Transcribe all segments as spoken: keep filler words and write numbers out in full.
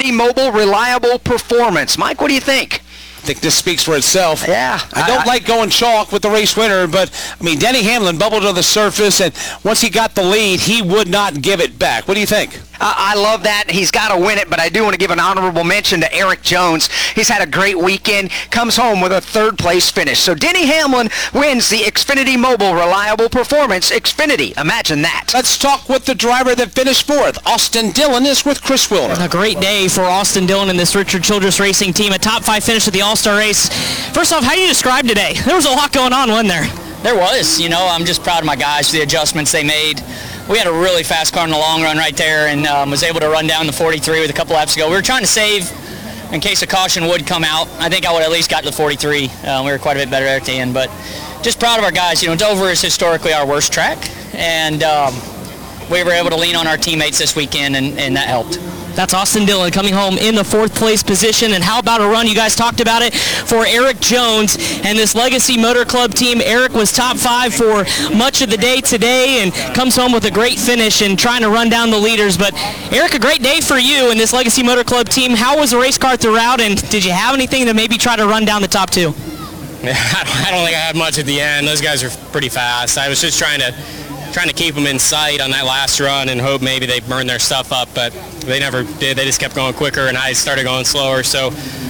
Xfinity Mobile Reliable Performance. Mike, what do you think? I think this speaks for itself. Yeah. I don't I, like going chalk with the race winner, but, I mean, Denny Hamlin bubbled to the surface, and once he got the lead, he would not give it back. What do you think? Uh, I love that. He's got to win it, but I do want to give an honorable mention to Erik Jones. He's had a great weekend, comes home with a third-place finish. So Denny Hamlin wins the Xfinity Mobile Reliable Performance. Xfinity, imagine that. Let's talk with the driver that finished fourth. Austin Dillon is with Chris Wilner. A great day for Austin Dillon and this Richard Childress Racing team. A top five finish at the All-Star race. First off, how do you describe today? There was a lot going on, wasn't there? There was. You know, I'm just proud of my guys for the adjustments they made. We had a really fast car in the long run right there, and um, was able to run down the forty-three with a couple laps to go. We were trying to save in case a caution would come out. I think I would at least got to the forty-three. Uh, we were quite a bit better at the end, but just proud of our guys. You know, Dover is historically our worst track, and um, we were able to lean on our teammates this weekend, and, and that helped. That's Austin Dillon coming home in the fourth place position. And how about a run? You guys talked about it for Erik Jones and this Legacy Motor Club team. Erik was top five for much of the day today and comes home with a great finish and trying to run down the leaders. But Erik, a great day for you and this Legacy Motor Club team. How was the race car throughout, and did you have anything to maybe try to run down the top two? Yeah, I don't think I had much at the end. Those guys are pretty fast. I was just trying to trying to keep them in sight on that last run and hope maybe they burn their stuff up, but they never did. They just kept going quicker, and I started going slower. So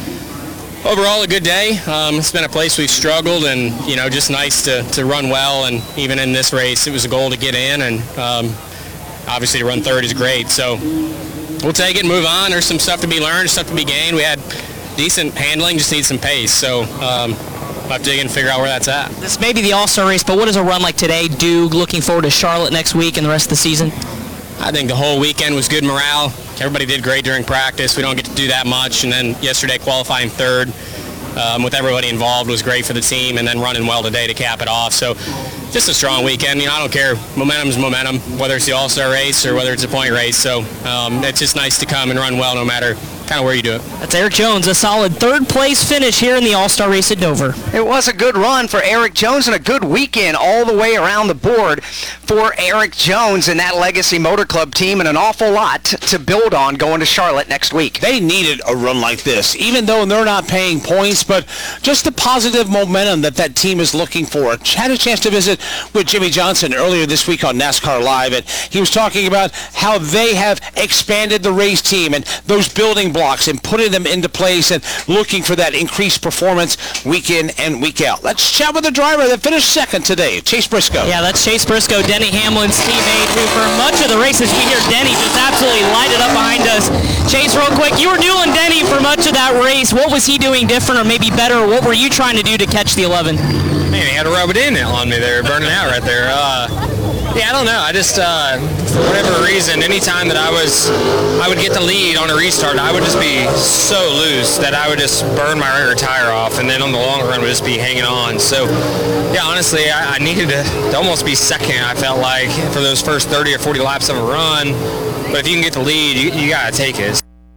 overall, a good day. Um, it's been a place we've struggled, and you know, just nice to, to run well. And even in this race, it was a goal to get in, and um, obviously to run third is great. So we'll take it and move on. There's some stuff to be learned, stuff to be gained. We had decent handling, just need some pace. So um, I'll have to dig in and figure out where that's at. This may be the All-Star race, but what does a run like today do looking forward to Charlotte next week and the rest of the season? I think the whole weekend was good morale. Everybody did great during practice. We don't get to do that much. And then yesterday qualifying third um, with everybody involved was great for the team, and then running well today to cap it off. So just a strong weekend. You know, I don't care. Momentum's momentum, whether it's the All-Star race or whether it's a point race. So um, it's just nice to come and run well no matter kind of where you do it. That's Erik Jones, a solid third place finish here in the All-Star race at Dover. It was a good run for Erik Jones and a good weekend all the way around the board for Erik Jones and that Legacy Motor Club team, and an awful lot to build on going to Charlotte next week. They needed a run like this, even though they're not paying points, but just the positive momentum that that team is looking for. I had a chance to visit with Jimmy Johnson earlier this week on NASCAR Live, and he was talking about how they have expanded the race team and those building blocks and putting them into place and looking for that increased performance week in and week out. Let's chat with the driver that finished second today, Chase Briscoe. Yeah, that's Chase Briscoe, Denny Hamlin's teammate, who for much of the race, as we hear Denny just absolutely light it up behind us. Chase, real quick, you were doing Denny for much of that race. What was he doing different or maybe better, or what were you trying to do to catch the eleven? Man, he had to rub it in on me there, burning out right there. Uh, yeah, I don't know. I just, uh, for whatever reason, anytime that I was, I would get the lead on a restart, I would just be so loose that I would just burn my rear tire off, and then on the long run would just be hanging on. So, yeah, honestly, I, I needed to, to almost be second, I felt like, for those first thirty or forty laps of a run. But if you can get the lead, you, you got to take it.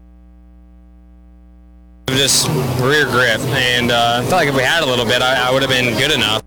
Just rear grip, and uh, I felt like if we had a little bit, I, I would have been good enough.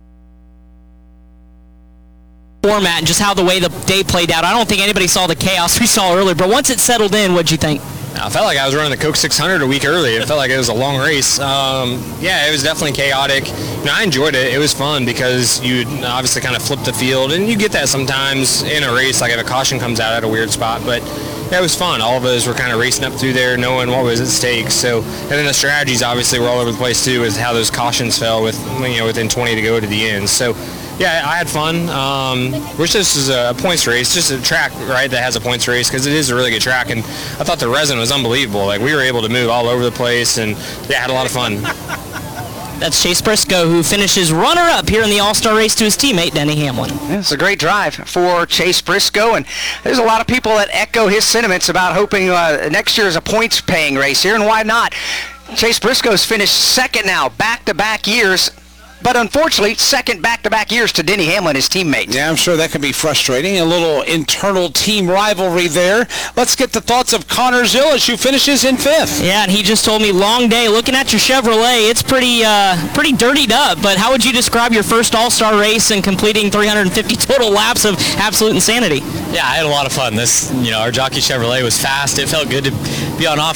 Format and just how the way the day played out. I don't think anybody saw the chaos we saw earlier, but once it settled in, what'd you think? I felt like I was running the Coke six hundred a week early. It felt like it was a long race. Um, yeah, it was definitely chaotic. You know, I enjoyed it. It was fun because you obviously kind of flip the field, and you get that sometimes in a race, like if a caution comes out at a weird spot. But yeah, it was fun. All of us were kind of racing up through there, knowing what was at stake. So, and then the strategies obviously were all over the place too, with how those cautions fell with, you know, within twenty to go to the end. So, yeah, I had fun. Um, wish this was a points race, just a track, right, that has a points race, because it is a really good track. And I thought the resin was unbelievable. Like, we were able to move all over the place, and yeah, had a lot of fun. That's Chase Briscoe, who finishes runner-up here in the All-Star race to his teammate, Denny Hamlin. Yeah, it's a great drive for Chase Briscoe, and there's a lot of people that echo his sentiments about hoping uh, next year is a points-paying race here, and why not? Chase Briscoe's finished second now, back-to-back years, but unfortunately, second back-to-back years to Denny Hamlin, his teammate. Yeah, I'm sure that can be frustrating. A little internal team rivalry there. Let's get the thoughts of Connor Zilisch, who finishes in fifth. Yeah, and he just told me, long day. Looking at your Chevrolet, it's pretty uh, pretty dirtied up, but how would you describe your first All-Star race and completing three hundred fifty total laps of absolute insanity? Yeah, I had a lot of fun. This, you know, our jockey Chevrolet was fast. It felt good to be on off